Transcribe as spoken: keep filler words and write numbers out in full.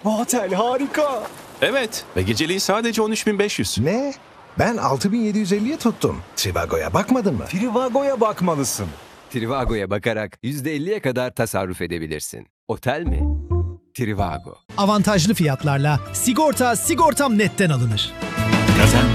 Bu otel harika. Evet ve geceliği sadece on üç bin beş yüz. Ne? Ben altı bin yedi yüz elliye tuttum. Trivago'ya bakmadın mı? Trivago'ya bakmalısın. Trivago'ya bakarak yüzde elliye kadar tasarruf edebilirsin. Otel mi? Trivago. Avantajlı fiyatlarla sigorta Sigortam Net'ten alınır. Kazan